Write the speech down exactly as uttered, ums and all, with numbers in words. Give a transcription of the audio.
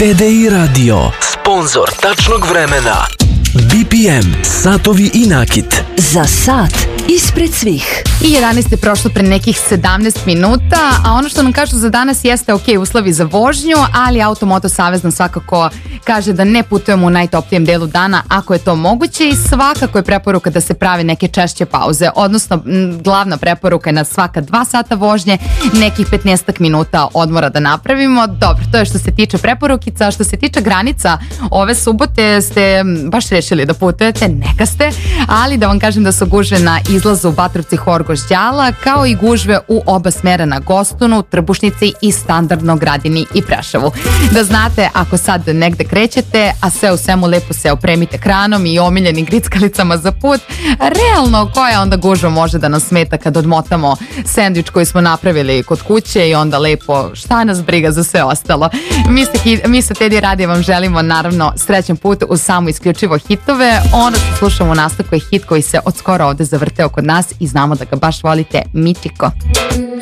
T D I Radio, sponzor tačnog vremena. B P M, satovi i nakit. Za sat ispred svih. I jedanaest je prošlo pre nekih sedamnaest minuta, a ono što nam kažu za danas jeste ok, uslovi za vožnju, ali Automoto Savez nam svakako kaže da ne putujemo u najtoplijem delu dana ako je to moguće i svakako je preporuka da se prave neke češće pauze, odnosno m, glavna preporuka je na svaka dva sata vožnje nekih petnaest minuta odmora da napravimo. Dobro, to je što se tiče preporukica. Što se tiče granica, ove subote ste baš rešili da putujete, neka ste, ali da vam kažem da su gužve na izlazu Batrovci Horgoš Đala, kao i gužve u oba smera na Gostunu, Trbušnici i standardno Gradini i Preševu. Da znate, ako sad negde krećete, a sve u svemu lepo se opremite hranom i omiljenim grickalicama za put, realno koja onda gužva može da nas smeta kad odmotamo sendvič koji smo napravili kod kuće i onda lepo šta nas briga za sve ostalo. Mi, ste, mi sa T D I Radio vam želimo naravno srećan put u samo isključivo hitove. Ono što slušamo u nastavku je hit koji se od skoro ovde zavrteo kod nas i znamo da ga baš volite, Mitiko.